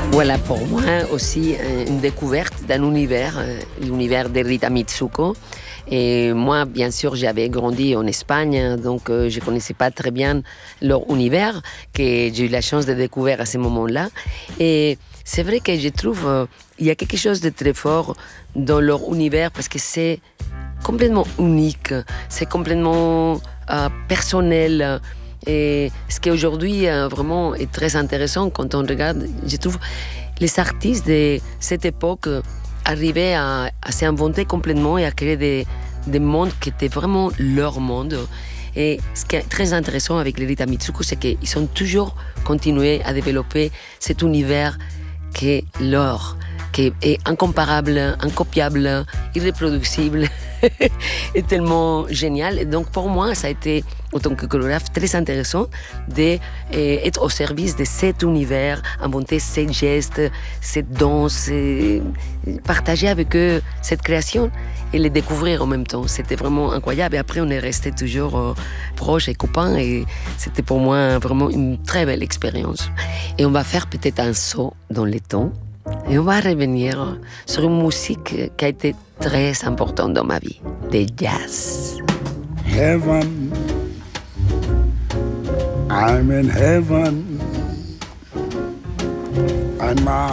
Voilà, pour moi aussi une découverte d'un univers, l'univers de Rita Mitsuko. Et moi, bien sûr, j'avais grandi en Espagne, donc je ne connaissais pas très bien leur univers, que j'ai eu la chance de découvrir à ce moment-là. Et c'est vrai que je trouve il y a quelque chose de très fort dans leur univers parce que c'est complètement unique, c'est complètement personnel. Et ce qui aujourd'hui vraiment est très intéressant quand on regarde, je trouve, les artistes de cette époque arrivaient à s'inventer complètement et à créer des mondes qui étaient vraiment leur monde. Et ce qui est très intéressant avec les Rita Mitsuko, c'est qu'ils ont toujours continué à développer cet univers qui est leur, qui est incomparable, incopiable, irreproducible et tellement génial. Et donc pour moi, ça a été, en tant que chorégraphe, très intéressant d'être au service de cet univers, inventer ces gestes, cette danse, partager avec eux cette création et les découvrir en même temps. C'était vraiment incroyable. Et après, on est restés toujours proches et copains. Et c'était pour moi vraiment une très belle expérience. Et on va faire peut-être un saut dans le temps. Et on va revenir sur une musique qui a été très importante dans ma vie, le jazz. Heaven, I'm in heaven, and my